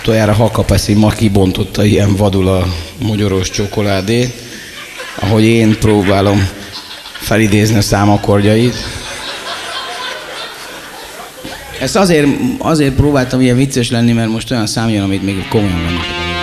utoljára Hakapeszi ma kibontotta ilyen vadul a mogyoros csokoládét, ahogy én próbálom felidézni a számakordjait. Ezt azért próbáltam ilyen vicces lenni, mert most olyan szám jön, amit még komolyan nem.